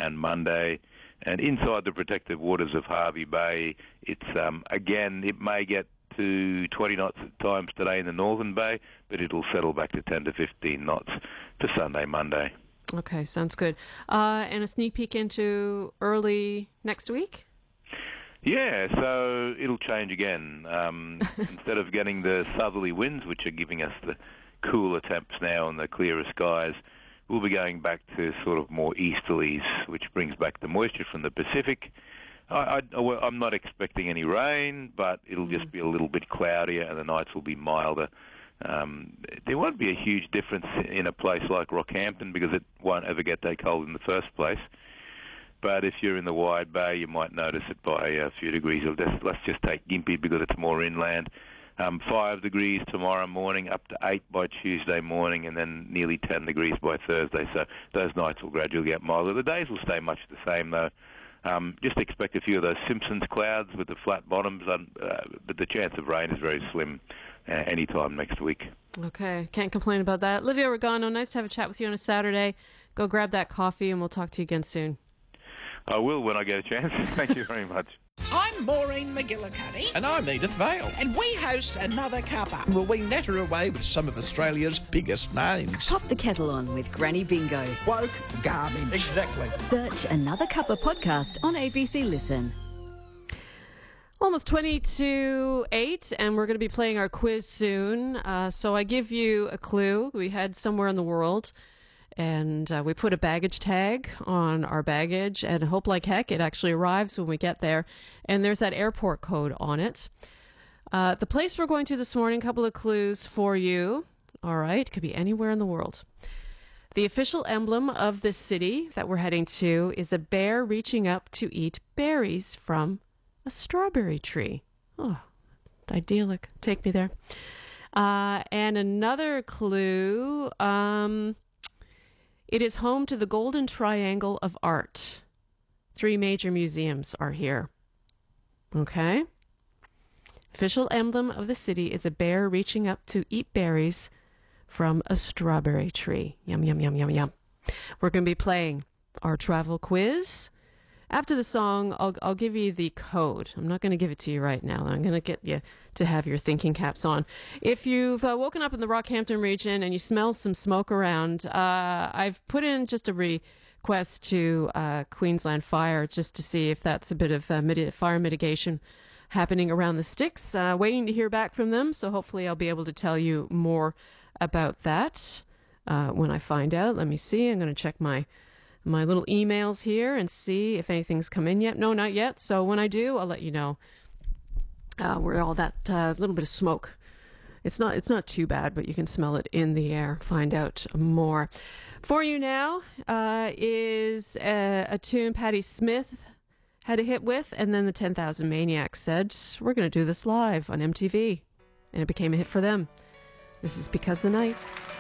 and Monday. And inside the protected waters of Hervey Bay, it's again, it may get to 20 knots at times today in the Northern Bay, but it'll settle back to 10 to 15 knots for Sunday, Monday. Okay, sounds good. And a sneak peek into early next week? Yeah, so it'll change again. Instead of getting the southerly winds, which are giving us the cooler temps now and the clearer skies, we'll be going back to sort of more easterlies, which brings back the moisture from the Pacific. I'm not expecting any rain, but it'll just be a little bit cloudier and the nights will be milder. There won't be a huge difference in a place like Rockhampton because it won't ever get that cold in the first place. But if you're in the Wide Bay, you might notice it by a few degrees. Let's just take Gympie because it's more inland. 5 degrees tomorrow morning, up to 8 by Tuesday morning, and then nearly 10 degrees by Thursday. So those nights will gradually get milder. The days will stay much the same, though. Just expect a few of those Simpsons clouds with the flat bottoms, but the chance of rain is very slim any time next week. Okay, can't complain about that. Livio Regano, nice to have a chat with you on a Saturday. Go grab that coffee, and we'll talk to you again soon. I will when I get a chance. Thank you very much. I'm Maureen McGillicuddy. And I'm Edith Vale. And we host Another Cuppa. Well, we natter away with some of Australia's biggest names. Pop the kettle on with Granny Bingo. Woke garbage. Exactly. Search Another Cuppa podcast on ABC Listen. Almost 20 to 8, and we're going to be playing our quiz soon. So I give you a clue. We head somewhere in the world, and we put a baggage tag on our baggage, and hope like heck it actually arrives when we get there. And there's that airport code on it. The place we're going to this morning, a couple of clues for you. All right, could be anywhere in the world. The official emblem of this city that we're heading to is a bear reaching up to eat berries from a strawberry tree. Oh, idyllic. Take me there. And another clue, it is home to the Golden Triangle of Art. 3 major museums are here. Okay? Official emblem of the city is a bear reaching up to eat berries from a strawberry tree. Yum, yum, yum, yum, yum. We're going to be playing our travel quiz. After the song, I'll give you the code. I'm not going to give it to you right now. I'm going to get you to have your thinking caps on. If you've woken up in the Rockhampton region and you smell some smoke around, I've put in just a request to Queensland Fire just to see if that's a bit of fire mitigation happening around the sticks. Waiting to hear back from them, so hopefully I'll be able to tell you more about that when I find out. Let me see. I'm going to check my little emails here and see if anything's come in yet. No, not yet. So when I do, I'll let you know where all that little bit of smoke. It's not too bad, but you can smell it in the air. Find out more. For you now is a tune Patti Smith had a hit with, and then the 10,000 Maniacs said, we're going to do this live on MTV. And it became a hit for them. This is Because the Night.